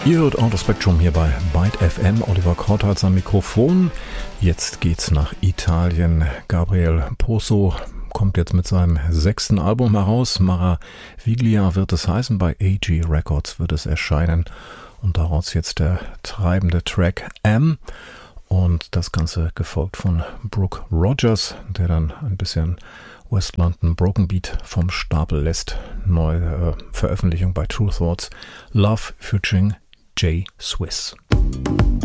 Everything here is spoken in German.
Ihr hört Outer Spectrum hier bei Byte FM. Oliver Krauthals am Mikrofon. Jetzt geht's nach Italien. Gabriel Poso kommt jetzt mit seinem 6. Album heraus. Maraviglia wird es heißen. Bei AG Records wird es erscheinen. Und daraus jetzt der treibende Track M. Und das Ganze gefolgt von Brooke Rogers, der dann ein bisschen West London Broken Beat vom Stapel lässt. Neue Veröffentlichung bei True Thoughts. Love featuring J Swiss.